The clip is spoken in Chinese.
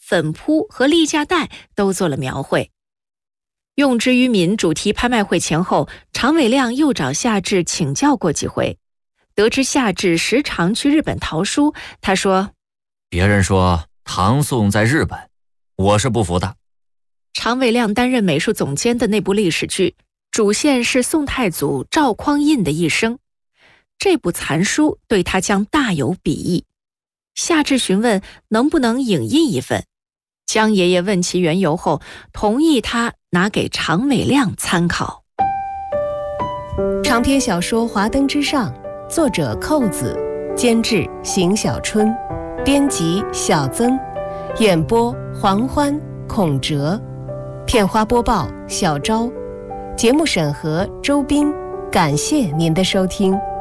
粉扑和立架带都做了描绘。用之于民主题拍卖会前后，常伟亮又找夏至请教过几回，得知夏至时常去日本淘书，他说： 别人说唐宋在日本，我是不服的。 常伟亮担任美术总监的那部历史剧，主线是宋太祖赵匡胤的一生，这部残书对他将大有裨益。夏至询问能不能影印一份，江爷爷问其缘由后，同意他拿给常伟亮参考。 长篇小说《华灯之上》，作者寇子，监制邢小春，编辑小曾，演播黄欢、孔哲，片花播报小昭，节目审核周斌。感谢您的收听。